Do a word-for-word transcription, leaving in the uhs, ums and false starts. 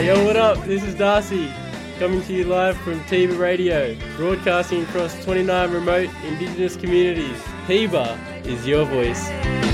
Hey yo, what up? This is Darcy, coming to you live from Tiba Radio, broadcasting across twenty-nine remote Indigenous communities. Tiba is your voice.